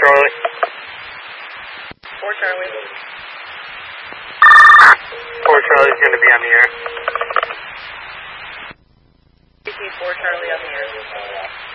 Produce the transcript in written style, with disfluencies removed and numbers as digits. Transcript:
Charlie. 4 Charlie. 4 Charlie's going to be on the air. 4 Charlie on the air.